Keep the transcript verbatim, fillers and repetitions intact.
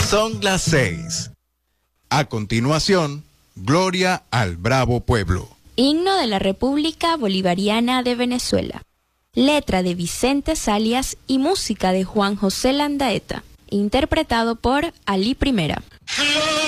Son las seis. A continuación, Gloria al Bravo Pueblo. Himno de la República Bolivariana de Venezuela. Letra de Vicente Salias y música de Juan José Landaeta. Interpretado por Ali Primera.